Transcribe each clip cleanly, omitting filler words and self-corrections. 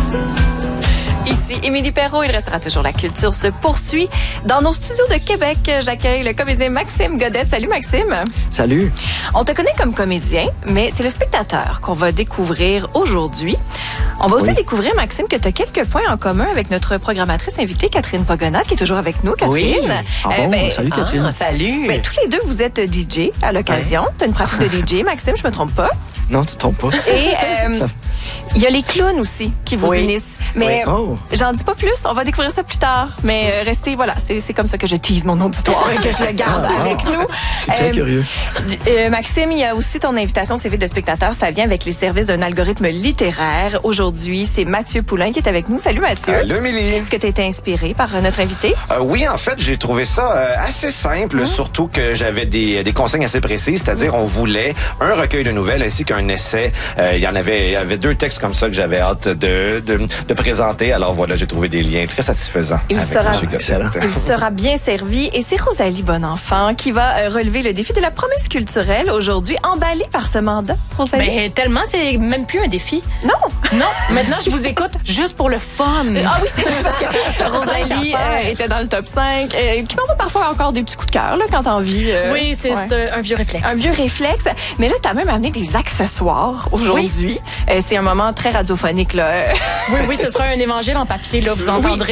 Ici Émilie Perrault, il restera toujours la culture se poursuit. Dans nos studios de Québec, j'accueille le comédien Maxime Godette. Salut Maxime. Salut. On te connaît comme comédien, mais c'est le spectateur qu'on va découvrir aujourd'hui. On va aussi découvrir, Maxime, que tu as quelques points en commun avec notre programmatrice invitée, Catherine Pogonat, qui est toujours avec nous. Catherine. Oui. Salut Catherine. Salut. Tous les deux, vous êtes DJ à l'occasion. Tu as une pratique de DJ, Maxime, je me trompe pas. Non, tu te trompes pas. Et il y a les clowns aussi qui vous unissent. Mais j'en dis pas plus, on va découvrir ça plus tard. Mais restez, voilà, c'est comme ça que je tease mon auditoire et que je le garde avec nous. Je suis très curieux. Maxime, il y a aussi ton invitation CV de spectateur. Ça vient avec les services d'un algorithme littéraire. Aujourd'hui, c'est Mathieu Poulain qui est avec nous. Salut Mathieu. Salut Émilie. Est-ce que tu as été inspiré par notre invité? Oui, en fait, j'ai trouvé ça assez simple, surtout que j'avais des consignes assez précises, c'est-à-dire on voulait un recueil de nouvelles ainsi qu'un essai. Il y avait deux textes comme ça que j'avais hâte de présenter. Alors voilà, j'ai trouvé des liens très satisfaisants il avec sera bien servi. Et c'est Rosalie Bonenfant qui va relever le défi de la promesse culturelle aujourd'hui, emballée par ce mandat. Rosalie? Ben, tellement, c'est même plus un défi. Non, maintenant, je vous écoute juste pour le fun. Ah oui, c'est vrai, parce que Rosalie était dans le top 5, qui m'envoie parfois encore des petits coups de cœur là, quand t'as envie. Oui, c'est un vieux réflexe. Un vieux réflexe. Mais là, t'as même amené des accessoires aujourd'hui. Oui. C'est un moment très radiophonique, là. Oui, ce sera un évangile en papier, là, vous entendrez.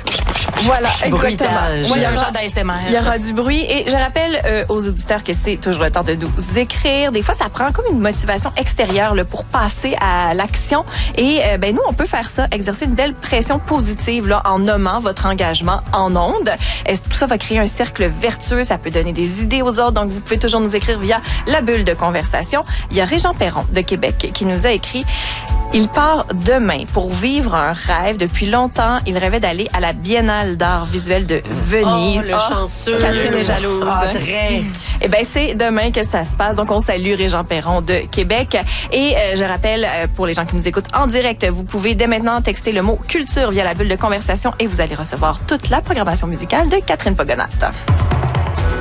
Voilà, exactement. Il y a un genre d'ASMR. Il y aura du bruit. Et je rappelle aux auditeurs que c'est toujours le temps de nous écrire. Des fois, ça prend comme une motivation extérieure là, pour passer à l'action. Et nous, on peut faire ça, exercer une belle pression positive là, en nommant votre engagement en ondes. Tout ça va créer un cercle vertueux. Ça peut donner des idées aux autres. Donc, vous pouvez toujours nous écrire via la bulle de conversation. Il y a Régent Perron de Québec qui nous a écrit: il part demain pour vivre un rêve. Depuis longtemps, il rêvait d'aller à la Biennale d'art visuel de Venise. Oh, le chanceux. Catherine est jalouse. Très. Eh bien, c'est demain que ça se passe. Donc, on salue Régent Perron de Québec. Et je rappelle, pour les gens qui nous écoutent en direct, vous pouvez dès maintenant texter le mot culture via la bulle de conversation et vous allez recevoir toute la programmation musicale de Catherine Pogonat.